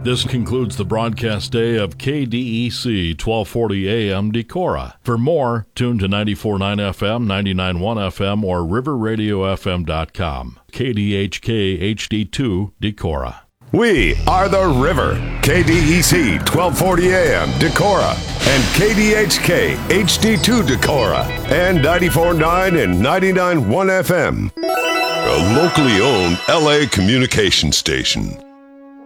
This concludes the broadcast day of KDEC 1240 AM Decorah. For more, tune to 94.9 FM, 99.1 FM, or riverradiofm.com. KDHK HD2 Decorah. We are the River, KDEC 1240 AM Decorah, and KDHK HD2 Decorah, and 94.9 and 99.1 FM. A locally owned LA communication station.